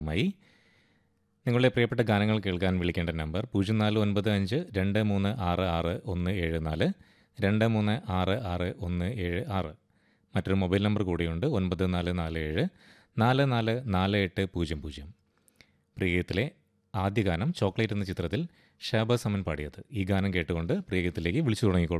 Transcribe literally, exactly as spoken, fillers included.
മായി നിങ്ങളുടെ പ്രിയപ്പെട്ട ഗാനങ്ങൾ കേൾക്കാൻ വിളിക്കേണ്ട നമ്പർ പൂജ്യം നാല് ഒൻപത് അഞ്ച് രണ്ട് മൂന്ന് ആറ് ആറ് ഒന്ന് ഏഴ് നാല് രണ്ട് മൂന്ന് ആറ് ആറ് ഒന്ന് ഏഴ് ആറ്. മറ്റൊരു മൊബൈൽ നമ്പർ കൂടിയുണ്ട് ഒൻപത് നാല് നാല് ഏഴ് നാല് നാല് നാല് എട്ട് പൂജ്യം പൂജ്യം. പ്രിയത്തിലെ ആദ്യ ഗാനം ചോക്ലേറ്റ് എന്ന ചിത്രത്തിൽ ഷാബാസ് അമൻ പാടിയത്. ഈ ഗാനം കേട്ടുകൊണ്ട് പ്രിയത്തിലേക്ക് വിളിച്ചു തുടങ്ങിക്കോളൂ.